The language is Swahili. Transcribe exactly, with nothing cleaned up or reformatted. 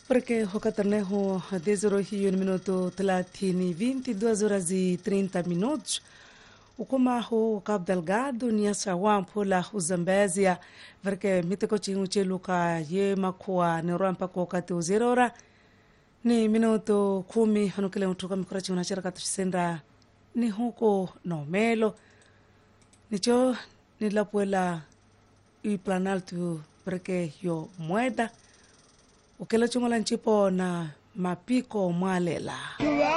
Porque Rocaternejo desde hiyo ni minuto thelathini vinte e duas horas e trinta minutos. O Comarro Cabo Delgado ni asa wampo la Uzambezia porque miteko chingu cheluka ye makua ni rampa kwa wakati uzero ora ni minuto kumi hanukile mtuka mikura chinguna chira katusenda ni huko no melo nicho nilapuela y planal tu porque yo mueda ukela chungola nchipo na mapiko mwalela